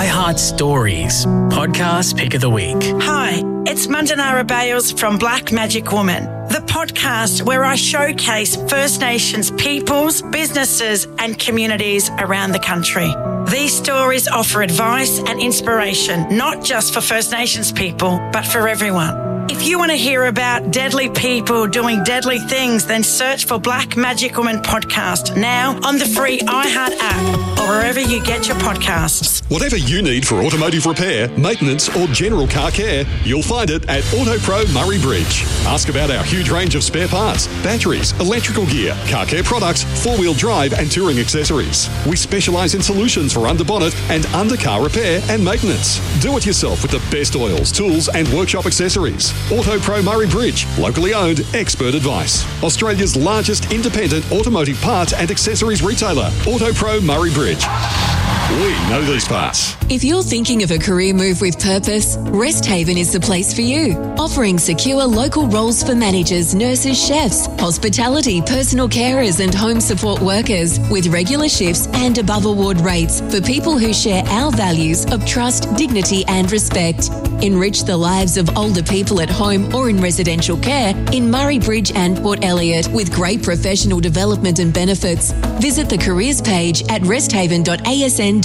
iHeart Stories, podcast pick of the week. Hi, it's Mandanara Bales from Black Magic Woman, the podcast where I showcase First Nations peoples, businesses and communities around the country. These stories offer advice and inspiration, not just for First Nations people, but for everyone. If you want to hear about deadly people doing deadly things, then search for Black Magic Woman Podcast now on the free iHeart app or wherever you get your podcasts. Whatever you need for automotive repair, maintenance or general car care, you'll find it at AutoPro Murray Bridge. Ask about our huge range of spare parts, batteries, electrical gear, car care products, four-wheel drive and touring accessories. We specialise in solutions for under-bonnet and under-car repair and maintenance. Do it yourself with the best oils, tools and workshop accessories. AutoPro Murray Bridge, locally owned, expert advice. Australia's largest independent automotive parts and accessories retailer, AutoPro Murray Bridge. We know these parts. If you're thinking of a career move with purpose, Resthaven is the place for you. Offering secure local roles for managers, nurses, chefs, hospitality, personal carers and home support workers with regular shifts and above award rates for people who share our values of trust, dignity and respect. Enrich the lives of older people at home or in residential care in Murray Bridge and Port Elliot with great professional development and benefits. Visit the careers page at resthaven.asn.au.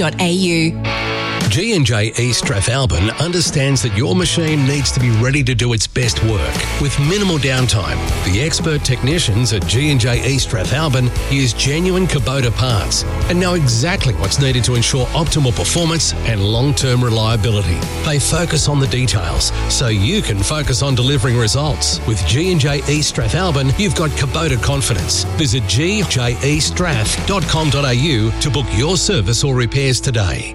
G&J East Strathalbyn understands that your machine needs to be ready to do its best work with minimal downtime. The expert technicians at G&J East Strathalbyn use genuine Kubota parts and know exactly what's needed to ensure optimal performance and long-term reliability. They focus on the details so you can focus on delivering results. With G&J East Strathalbyn, you've got Kubota confidence. Visit gjestrath.com.au to book your service or repairs today.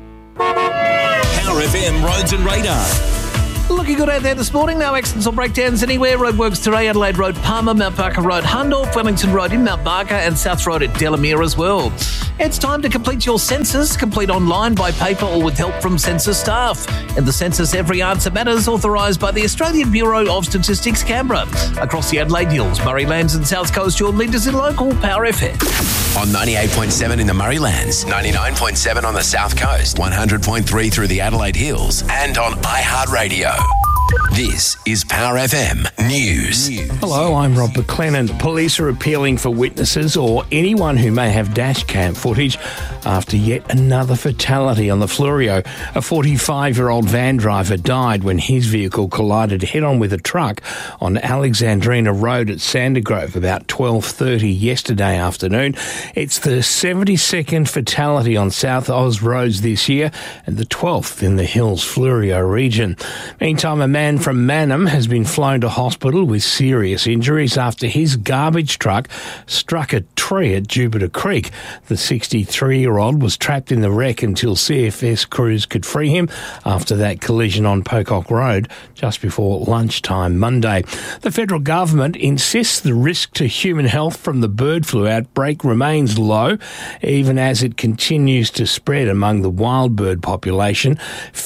Power FM Roads and Radar. Looking good out there this morning. No accidents or breakdowns anywhere. Roadworks today, Adelaide Road, Palmer, Mount Barker Road, Hundorp, Wellington Road in Mount Barker and South Road at Delamere as well. It's time to complete your census. Complete online, by paper or with help from census staff. In the census, every answer matters, authorised by the Australian Bureau of Statistics, Canberra. Across the Adelaide Hills, Murraylands and South Coast, your leaders in local Power FM. On 98.7 in the Murraylands, 99.7 on the South Coast, 100.3 through the Adelaide Hills, and on iHeartRadio. This is Power FM News. Hello, I'm Rob McLennan. Police are appealing for witnesses or anyone who may have dash cam footage after yet another fatality on the Fleurieu. A 45-year-old van driver died when his vehicle collided head-on with a truck on Alexandrina Road at Sandergrove about 12:30 yesterday afternoon. It's the 72nd fatality on South Oz roads this year and the 12th in the Hills Fleurieu region. Meantime, a man from Mannum has been flown to hospital with serious injuries after his garbage truck struck a tree at Jupiter Creek. The 63-year-old was trapped in the wreck until CFS crews could free him after that collision on Pocock Road just before lunchtime Monday. The federal government insists the risk to human health from the bird flu outbreak remains low, even as it continues to spread among the wild bird population.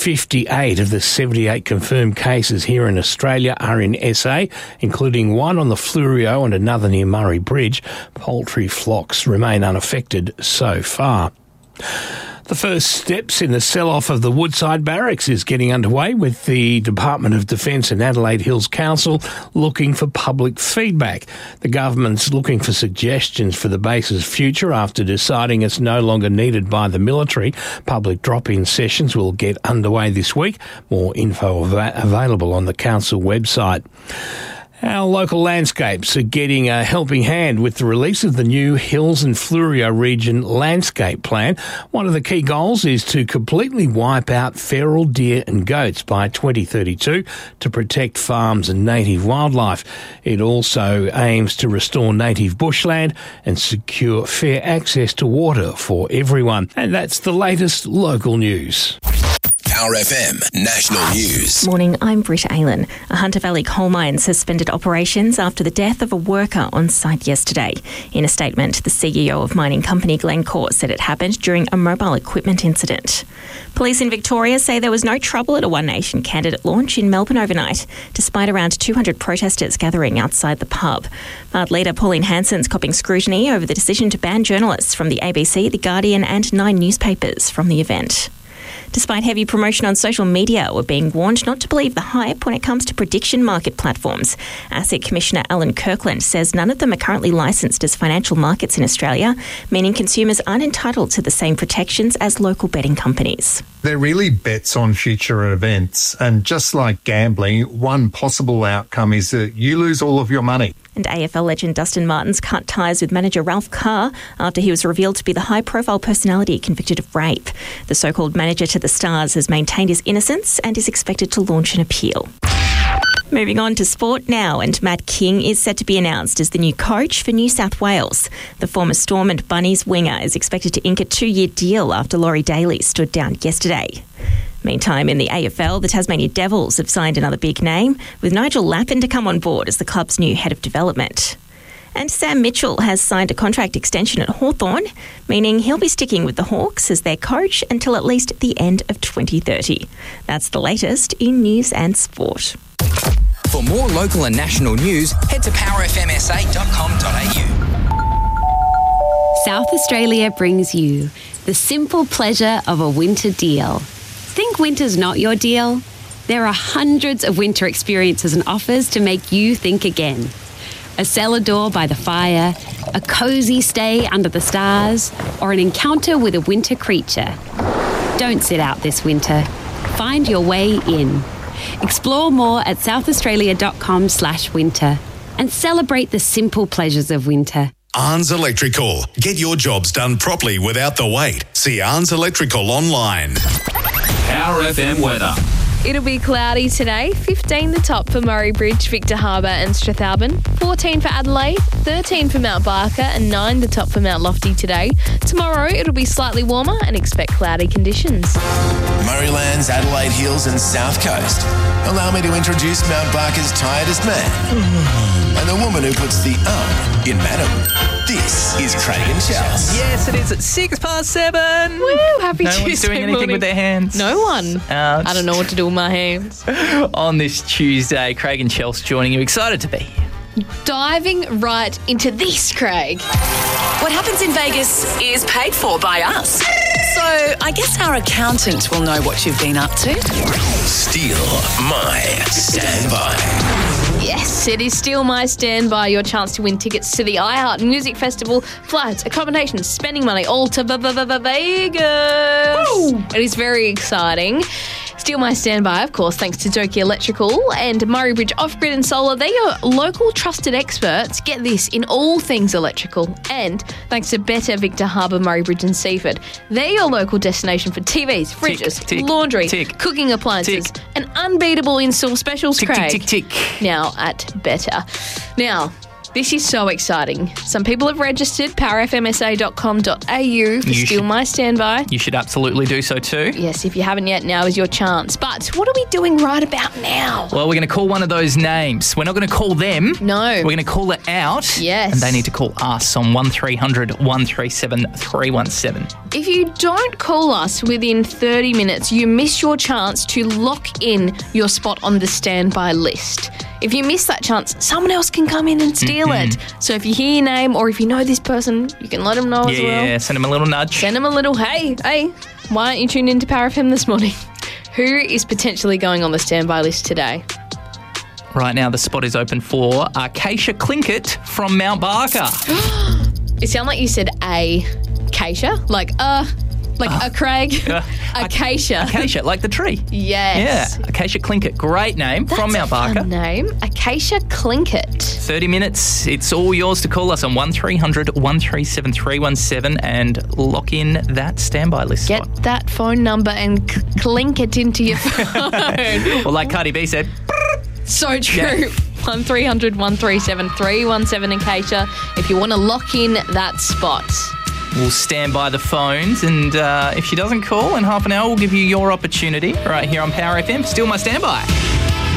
58 of the 78 confirmed cases here in Australia are in SA, including one on the Fleurieu and another near Murray Bridge. Poultry flocks remain unaffected so far. The first steps in the sell-off of the Woodside Barracks is getting underway, with the Department of Defence and Adelaide Hills Council looking for public feedback. The government's looking for suggestions for the base's future after deciding it's no longer needed by the military. Public drop-in sessions will get underway this week. More info available on the council website. Our local landscapes are getting a helping hand with the release of the new Hills and Fleurieu Region Landscape Plan. One of the key goals is to completely wipe out feral deer and goats by 2032 to protect farms and native wildlife. It also aims to restore native bushland and secure fair access to water for everyone. And that's the latest local news. Power FM National News. Morning, I'm Britta Aylen. A Hunter Valley coal mine suspended operations after the death of a worker on site yesterday. In a statement, the CEO of mining company Glencore said it happened during a mobile equipment incident. Police in Victoria say there was no trouble at a One Nation candidate launch in Melbourne overnight, despite around 200 protesters gathering outside the pub. Bard leader Pauline Hanson's copping scrutiny over the decision to ban journalists from the ABC, The Guardian and 9 newspapers from the event. Despite heavy promotion on social media, we're being warned not to believe the hype when it comes to prediction market platforms. ASIC Commissioner Alan Kirkland says none of them are currently licensed as financial markets in Australia, meaning consumers aren't entitled to the same protections as local betting companies. They're really bets on future events, and just like gambling, one possible outcome is that you lose all of your money. And AFL legend Dustin Martin's cut ties with manager Ralph Carr after he was revealed to be the high-profile personality convicted of rape. The so-called manager to the Stars has maintained his innocence and is expected to launch an appeal. Moving on to sport now, and Matt King is set to be announced as the new coach for New South Wales. The former Storm and Bunnies winger is expected to ink a 2-year deal after Laurie Daly stood down yesterday. Meantime, in the AFL, the Tasmania Devils have signed another big name, with Nigel Lappin to come on board as the club's new head of development. And Sam Mitchell has signed a contract extension at Hawthorn, meaning he'll be sticking with the Hawks as their coach until at least the end of 2030. That's the latest in news and sport. For more local and national news, head to powerfmsa.com.au. South Australia brings you the simple pleasure of a winter deal. Think winter's not your deal? There are hundreds of winter experiences and offers to make you think again. A cellar door by the fire, a cosy stay under the stars, or an encounter with a winter creature. Don't sit out this winter. Find your way in. Explore more at southaustralia.com/winter and celebrate the simple pleasures of winter. Arns Electrical. Get your jobs done properly without the wait. See Arns Electrical online. Power FM weather. It'll be cloudy today. 15 the top for Murray Bridge, Victor Harbour and Strathalbyn. 14 for Adelaide, 13 for Mount Barker and 9 the top for Mount Lofty today. Tomorrow it'll be slightly warmer and expect cloudy conditions. Murraylands, Adelaide Hills and South Coast. Allow me to introduce Mount Barker's tiredest man and the woman who puts the in madam. This is Craig and Chels. Yes, it is at 7:06. Woo! Happy no Tuesday one's doing anything morning. with their hands. No one. I don't know what to do with my hands. On this Tuesday, Craig and Chels joining you. Excited to be here. Diving right into this, Craig. What happens in Vegas is paid for by us. So I guess our accountant will know what you've been up to. Steal my standby. Yes, it is still my standby. Your chance to win tickets to the iHeart Music Festival, flights, accommodations, spending money, all to Vegas. Woo! It is very exciting. Steal my standby, of course, thanks to Doki Electrical and Murray Bridge Off-Grid and Solar. They're your local trusted experts. Get this, in all things electrical. And thanks to Better Victor Harbour, Murray Bridge and Seaford. They're your local destination for TVs, fridges, laundry, cooking appliances, and unbeatable in-store specials, Craig. Now at Better. Now, this is so exciting. Some people have registered powerfmsa.com.au for Steal My Standby. You should absolutely do so too. Yes, if you haven't yet, now is your chance. But what are we doing right about now? Well, we're going to call one of those names. We're not going to call them. No. We're going to call it out. Yes. And they need to call us on 1300 137 317. If you don't call us within 30 minutes, you miss your chance to lock in your spot on the standby list. If you miss that chance, someone else can come in and steal it. So if you hear your name or if you know this person, you can let them know as well. Yeah, send them a little nudge. Send them a little, hey, why aren't you tuned into Power FM this morning? Who is potentially going on the standby list today? Right now, the spot is open for Acacia Clinkett from Mount Barker. It sounded like you said Acacia, like a Craig. Acacia. Acacia, like the tree. Yes. Yeah, Acacia Clinkett. Great name. That's from Mount Barker. Fun name. Acacia Clinkett. 30 minutes. It's all yours to call us on 1300 137 317 and lock in that standby list. Get that phone number and clink it into your phone. Well, like Cardi B said. So true. 1300 137 317 Acacia if you want to lock in that spot. We'll stand by the phones, and if she doesn't call in half an hour, we'll give you your opportunity right here on Power FM. Steal My Standby.